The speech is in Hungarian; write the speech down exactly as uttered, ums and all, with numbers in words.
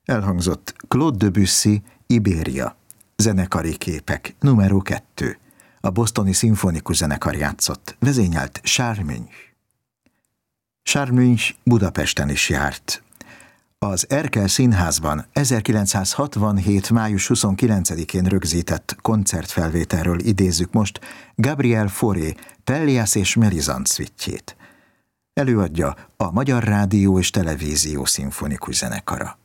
Elhangzott Claude Debussy, Ibéria, zenekari képek, numero kettő. A Bostoni Szimfonikus Zenekar játszott, vezényelt Charles Münch. Charles Münch Budapesten is járt. Az Erkel Színházban ezerkilencszázhatvanhét. május huszonkilencedikén rögzített koncertfelvételről idézzük most Gabriel Fauré Pelléas és Mélisande szvitjét. Előadja a Magyar Rádió és Televízió Szimfonikus Zenekara.